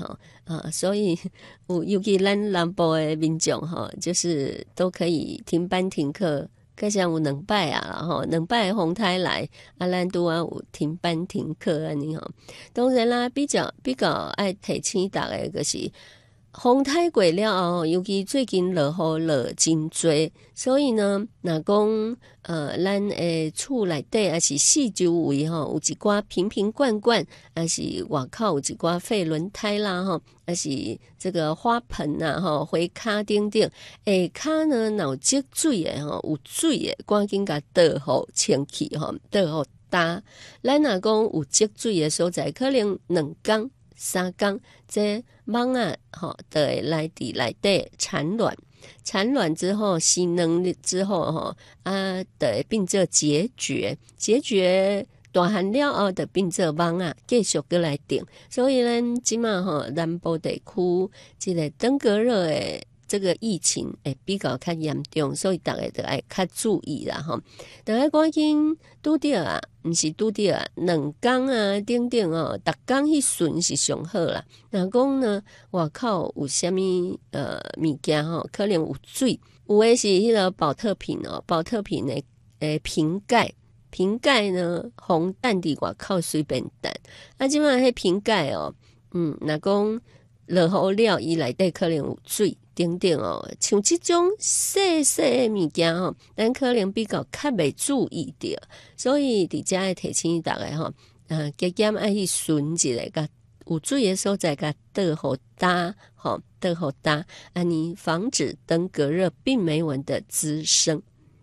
哈所以尤其咱南部的民众哈，就是都可以停班停课。加上有2摆啊，吼，2摆风台来，咱拄啊有停班停课安尼吼。当然啦，比较爱提醒大家，就是风台过了后，尤其最近落雨落真多，所以呢，若讲咱的厝内底还是四周围吼，有一寡瓶瓶罐罐，还是外口有一寡废轮胎啦吼，还是这个花盆啊吼，花骹顶顶，下骹呢若积水的吼，有水的，赶紧甲倒好清气吼，倒好干。咱若讲有积水的所在，可能2天3天，这蚊啊吼，就会来伫内底产卵。产卵之后吸能之后吼就会变做结节，结节大汉了后就变做蚊啊，继续过来叮。所以咱即马吼南部地区这个登革热的这个疫情会比较较严重，所以大家就要较注意啦吼。大家赶紧拄着啊，毋是拄着啊，2天啊，顶顶哦，逐天去巡是上好啦。若讲呢，外口有啥物物件吼，可能有水，有诶是迄个保特瓶哦，保特瓶的瓶盖。瓶盖呢，红蛋伫外口随便蛋，即摆迄瓶盖哦，若讲落雨了，伊内底可能有水，等等哦，像即种细细的物件吼，咱可能比较袂注意到，所以伫遮要提醒大家吼，加减爱去巡一下，甲有水的所在，甲倒互干，吼，倒互干，安尼防止登革热病媒蚊的滋生。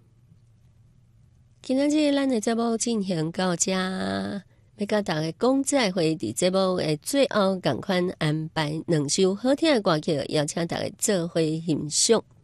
今仔日咱的节目进行到这，要甲大家讲再会。伫节目的最后，赶快安排2首好听的歌曲，邀请大家做伙欣赏。